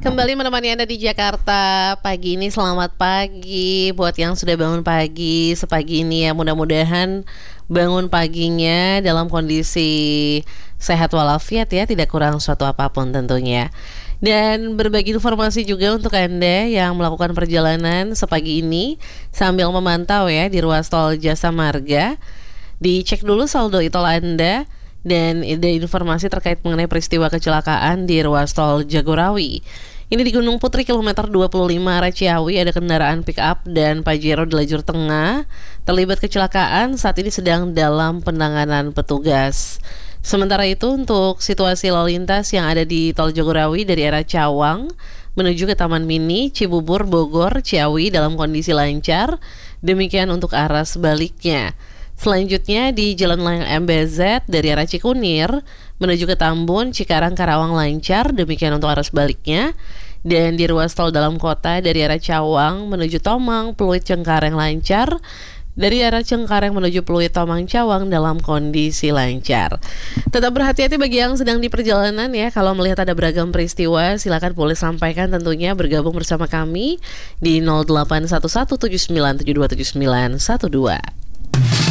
Kembali menemani Anda di Jakarta pagi ini. Selamat pagi buat yang sudah bangun pagi sepagi ini ya. Mudah-mudahan bangun paginya dalam kondisi sehat walafiat ya, tidak kurang suatu apapun tentunya. Dan berbagi informasi juga untuk Anda yang melakukan perjalanan sepagi ini sambil memantau ya di ruas tol Jasa Marga. Dicek dulu saldo e-tol Anda dan ada informasi terkait mengenai peristiwa kecelakaan di ruas tol Jagorawi. Ini di Gunung Putri kilometer 25 arah Ciawi, ada kendaraan pick up dan Pajero di lajur tengah terlibat kecelakaan, saat ini sedang dalam penanganan petugas. Sementara itu untuk situasi lalu lintas yang ada di tol Jagorawi dari arah Cawang menuju ke Taman Mini, Cibubur, Bogor, Ciawi dalam kondisi lancar. Demikian untuk arah sebaliknya. Selanjutnya di Jalan Layang MBZ dari arah Cikunir menuju ke Tambun, Cikarang, Karawang lancar. Demikian untuk arah sebaliknya. Dan di ruas tol dalam kota dari arah Cawang menuju Tomang, Pluit, Cengkareng lancar. Dari arah Cengkareng menuju Pluit, Tomang, Cawang dalam kondisi lancar. Tetap berhati-hati bagi yang sedang di perjalanan ya. Kalau melihat ada beragam peristiwa, silakan boleh sampaikan tentunya, bergabung bersama kami di 081179727912.